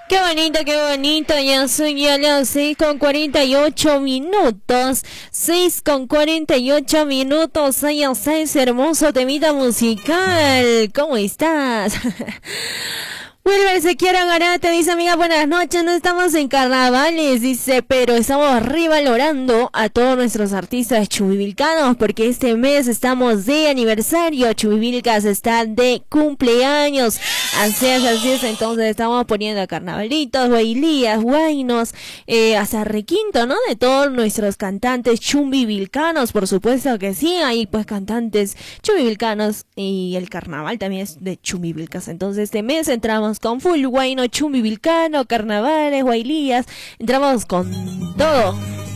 Qué bonito, ya son ya las 6:48 minutos, 6:48 ay, ya sabes, hermoso temita musical, ¿cómo estás? Wilber se quiere ganar, te dice amiga, buenas noches, no estamos en carnavales, dice, pero estamos revalorando a todos nuestros artistas chubivilcanos, porque este mes estamos de aniversario, Chubivilcas está de cumpleaños, así es, entonces estamos poniendo carnavalitos, bailías, guainos, hasta requinto, ¿no? De todos nuestros cantantes chubivilcanos, por supuesto que sí, hay pues cantantes chubivilcanos y el carnaval también es de Chubivilcas, entonces este mes entramos con full guayno, chumbivilcano, carnavales, guailías, entramos con todo.